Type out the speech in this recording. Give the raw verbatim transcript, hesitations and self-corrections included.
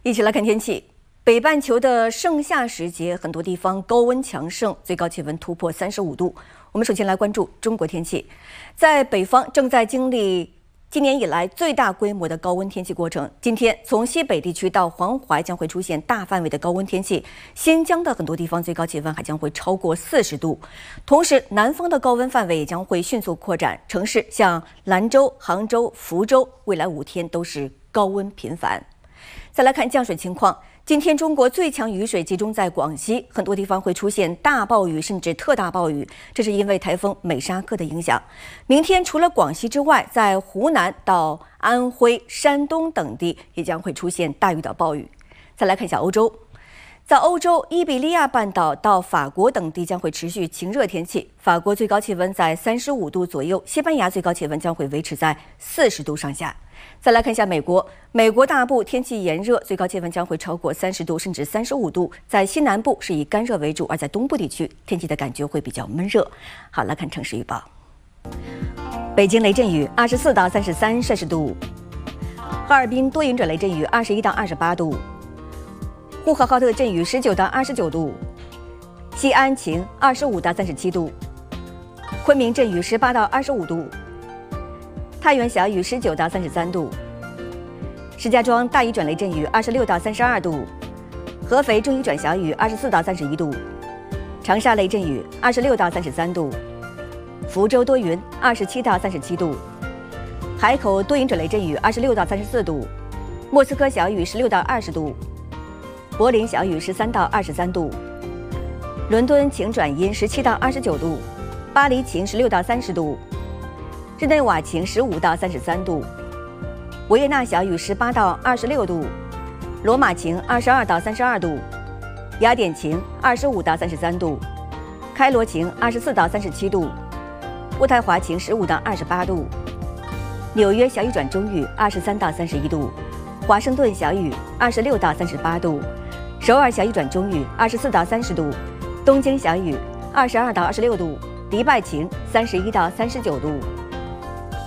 一起来看天气。北半球的盛夏时节，很多地方高温强盛，最高气温突破三十五度。我们首先来关注中国天气，在北方正在经历今年以来最大规模的高温天气过程。今天从西北地区到黄淮将会出现大范围的高温天气，新疆的很多地方最高气温还将会超过四十度。同时，南方的高温范围也将会迅速扩展，城市像兰州、杭州、福州，未来五天都是高温频繁。再来看降水情况。今天中国最强雨水集中在广西，很多地方会出现大暴雨甚至特大暴雨，这是因为台风美沙克的影响。明天除了广西之外，在湖南到安徽、山东等地也将会出现大雨到暴雨。再来看一下欧洲。在欧洲，伊比利亚半岛到法国等地将会持续晴热天气，法国最高气温在三十五度左右，西班牙最高气温将会维持在四十度上下。再来看一下美国，美国大部天气炎热，最高气温将会超过三十度甚至三十五度，在西南部是以干热为主，而在东部地区天气的感觉会比较闷热。好，来看城市预报。北京雷阵雨二十四到三十三摄氏度，哈尔滨多云转雷阵雨二十一到二十八度，呼和浩特阵雨十九到二十九度，西安晴二十五到三十七度，昆明阵雨十八到二十五度，太原小雨十九到三十三度，石家庄大雨转雷阵雨二十六到三十二度，合肥中雨转小雨二十四到三十一度，长沙雷阵雨二十六到三十三度，福州多云二十七到三十七度，海口多云转雷阵雨二十六到三十四度，莫斯科小雨十六到二十度，柏林小雨十三到二十三度，伦敦晴转阴十七到二十九度，巴黎晴十六到三十度，日内瓦晴十五到三十三度，维也纳小雨十八到二十六度，罗马晴二十二到三十二度，雅典晴二十五到三十三度，开罗晴二十四到三十七度，渥太华晴十五到二十八度，纽约小雨转中雨二十三到三十一度，华盛顿小雨二十六到三十八度，首尔小雨转中雨二十四到三十度，东京小雨二十二到二十六度，迪拜晴三十一到三十九度。